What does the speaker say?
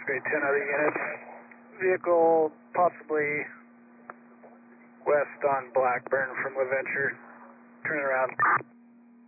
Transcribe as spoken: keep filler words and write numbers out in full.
Great, ten other units. Vehicle possibly west on Blackburn from LaVenture. Turn around.